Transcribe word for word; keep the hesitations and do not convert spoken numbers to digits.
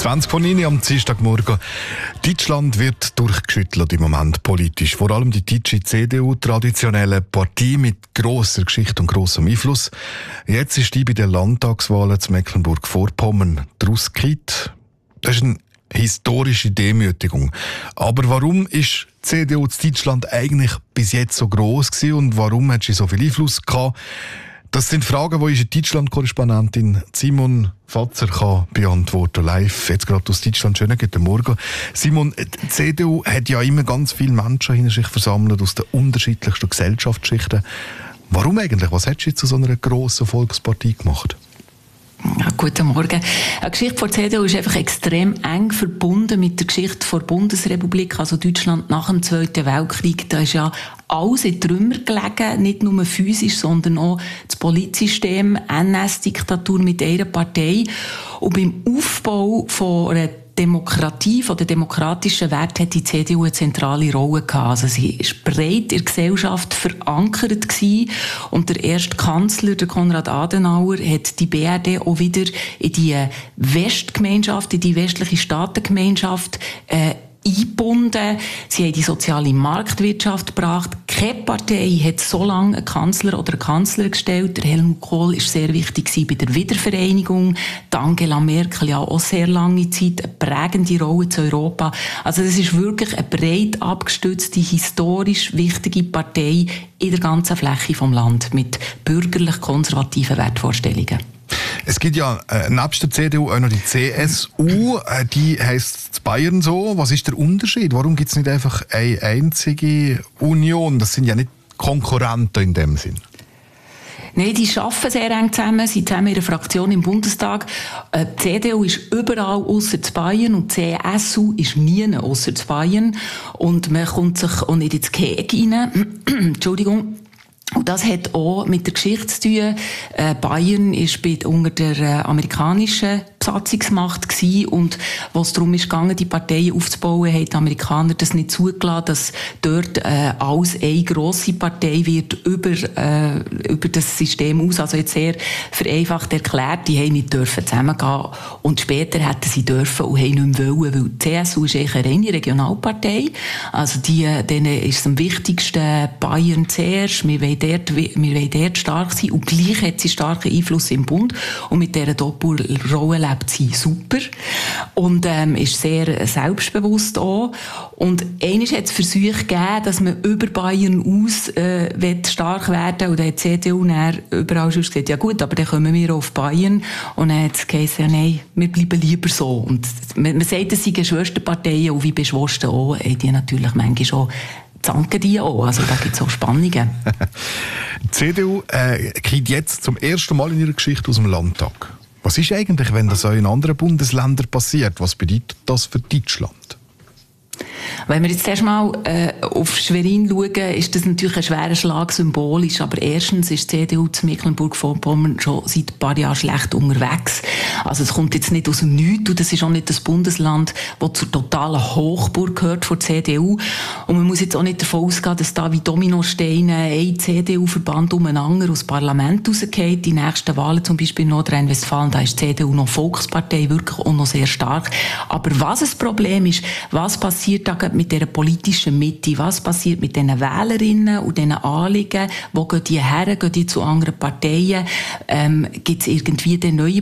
zwanzig von neun am Dienstagmorgen. Deutschland wird durchgeschüttelt im Moment politisch. Vor allem die deutsche C D U, traditionelle Partei mit grosser Geschichte und grossem Einfluss. Jetzt ist die bei den Landtagswahlen zu Mecklenburg-Vorpommern rausgekippt. Das ist eine historische Demütigung. Aber warum ist die C D U in Deutschland eigentlich bis jetzt so gross gewesen und warum hat sie so viel Einfluss gehabt? Das sind Fragen, die unsere Deutschland-Korrespondentin Simon Fatzer kann beantworten live, jetzt gerade aus Deutschland. Schönen guten Morgen. Simon, die C D U hat ja immer ganz viele Menschen hinter sich versammelt aus den unterschiedlichsten Gesellschaftsschichten. Warum eigentlich? Was hat sie zu so einer grossen Volkspartei gemacht? Ja, guten Morgen. Die Geschichte der C D U ist einfach extrem eng verbunden mit der Geschichte der Bundesrepublik, also Deutschland nach dem Zweiten Weltkrieg. Da ist ja alles in Trümmer gelegen, nicht nur physisch, sondern auch das Politsystem, N S-Diktatur mit einer Partei. Und beim Aufbau von einer Demokratie, von den demokratischen Werten hat die C D U eine zentrale Rolle gehabt. Also sie war breit in der Gesellschaft verankert gewesen. Und der erste Kanzler, der Konrad Adenauer, hat die B R D auch wieder in die Westgemeinschaft, in die westliche Staatengemeinschaft äh, eingebunden. Sie haben die soziale Marktwirtschaft gebracht. Keine Partei hat so lange einen Kanzler oder einen Kanzler gestellt. Der Helmut Kohl war sehr wichtig bei der Wiedervereinigung. Die Angela Merkel ja auch sehr lange Zeit eine prägende Rolle zu Europa. Also das ist wirklich eine breit abgestützte, historisch wichtige Partei in der ganzen Fläche vom Land mit bürgerlich-konservativen Wertvorstellungen. Es gibt ja äh, nebst der C D U auch noch die C S U, äh, die heisst in Bayern so. Was ist der Unterschied? Warum gibt es nicht einfach eine einzige Union? Das sind ja nicht Konkurrenten in dem Sinn. Nein, die arbeiten sehr eng zusammen, sind zusammen in einer Fraktion im Bundestag. Die C D U ist überall ausser zu Bayern und die C S U ist nie ausser zu Bayern. Und man kommt sich auch nicht ins Gehege rein. Entschuldigung. Und das hat auch mit der Geschichte zu tun. Äh, Bayern war unter der äh, amerikanischen Besatzungsmacht gewesen, und was es darum ist gegangen, die Parteien aufzubauen, haben die Amerikaner das nicht zugelassen, dass dort äh, alles eine grosse Partei wird über, äh, über das System aus. Also jetzt sehr vereinfacht erklärt, die haben nicht dürfen zusammengehen und später hätten sie dürfen und haben nicht mehr wollen, weil die C S U ist eigentlich eine reine Regionalpartei. Also die, denen ist es am wichtigsten Bayern zuerst, wir wollen dort, wir wollen dort stark sein, und gleich hat sie starken Einfluss im Bund, und mit dieser Doppelrolle lebt sie super und ähm, ist sehr selbstbewusst auch. Und einmal hat es Versuche gegeben, dass man über Bayern aus äh, stark werden will, und dann hat die C D U dann überall schon gesagt, ja gut, aber dann kommen wir auf Bayern, und dann hat es geheißen, ja nein, wir bleiben lieber so. Und man, man sagt, es sind Schwesterparteien, und wie beschwosten auch, haben die natürlich manchmal schon zanken die auch. Also da gibt es auch Spannungen. Die C D U äh, geht jetzt zum ersten Mal in ihrer Geschichte aus dem Landtag. Was ist eigentlich, wenn das auch in anderen Bundesländern passiert? Was bedeutet das für Deutschland? Wenn wir jetzt erst mal äh, auf Schwerin schauen, ist das natürlich ein schwerer Schlag symbolisch. Aber erstens ist die C D U zu Mecklenburg-Vorpommern schon seit ein paar Jahren schlecht unterwegs. Also es kommt jetzt nicht aus dem Nichts, und das ist auch nicht das Bundesland, das zur totalen Hochburg gehört von der C D U. Und man muss jetzt auch nicht davon ausgehen, dass da wie Dominosteine ein C D U-Verband umeinander aus dem Parlament rausgeht. Die nächsten Wahlen, zum Beispiel in Nordrhein-Westfalen, da ist die C D U noch Volkspartei, wirklich auch noch sehr stark. Aber was das Problem ist, was passiert da mit dieser politischen Mitte? Was passiert mit diesen Wählerinnen und diesen Anliegen? Wo gehen die her? Gehen die zu anderen Parteien? Ähm, gibt es irgendwie den neuen